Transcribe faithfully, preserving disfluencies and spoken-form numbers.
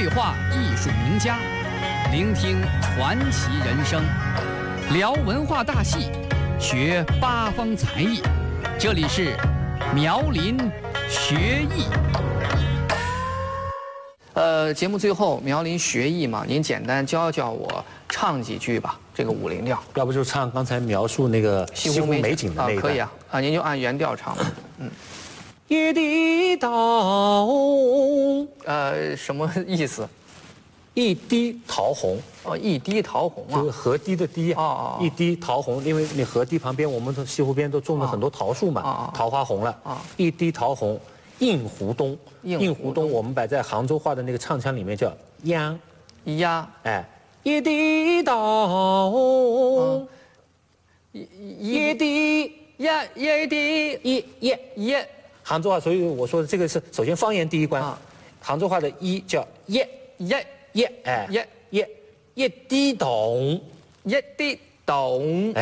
对话艺术名家，聆听传奇人生，聊文化大戏，学八方才艺。这里是苗林学艺。呃，节目最后苗林学艺嘛，您简单教教我唱几句吧，这个五零调。 要不就唱刚才描述那个西湖美景的那一段。 啊，可以啊，啊，您就按原调唱吧。嗯。 一滴桃红， 呃，什么意思？ 一滴桃红。 哦，一滴桃红啊， 就是河堤的堤啊。 哦哦。 一滴桃红，因为那河堤旁边，我们的西湖边都种了很多桃树嘛， 哦桃花红了。啊。一滴桃红，映湖东。映湖东，我们摆在杭州话的那个唱腔里面叫央。 央。 哎，一滴桃红，一一滴呀一滴一一一。 杭州话，所以我说的这个是首先方言第一关。啊、杭州话的一叫耶耶耶，哎耶耶一滴懂， 一滴懂。